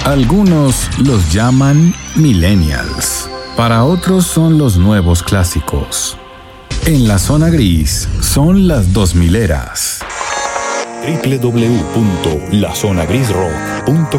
Algunos los llaman millennials. Para otros son los nuevos clásicos. En la zona gris son las 2000eras. www.lazonagrisrock.com